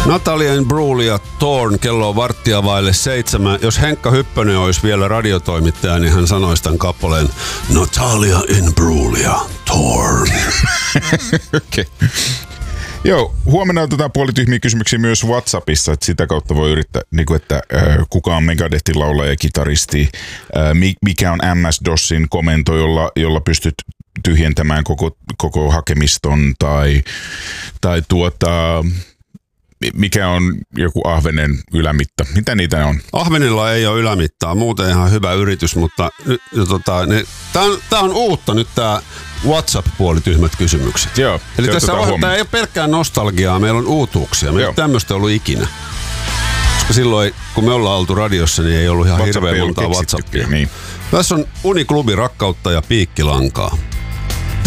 Natalia Imbruglia, Torn, kello on 6:15. Jos Henkka Hyppönen olisi vielä radiotoimittaja, niin hän sanoisi tämän kappaleen Natalia Imbruglia, Torn. Okei. Joo, huomenna otetaan puolityhmiä kysymyksiä myös WhatsAppissa, että sitä kautta voi yrittää, niin kuin, että kuka on Megadethin laulaja ja kitaristi, mikä on MS-DOSin komento, jolla pystyt tyhjentämään koko hakemiston, tai mikä on joku ahvenen ylämitta. Mitä niitä on? Ahvenilla ei ole ylämittaa, muuten ihan hyvä yritys, mutta tää on uutta nyt tää WhatsApp-puolityhmät kysymykset. Joo. Eli tässä tämä ei ole pelkkää nostalgiaa, meillä on uutuuksia. Meillä ei ole tämmöistä ollut ikinä. Koska silloin, kun me ollaan oltu radiossa, niin ei ollut ihan hirveän montaa WhatsAppia. Niin. Tässä on Uniklubi, rakkautta ja piikkilankaa.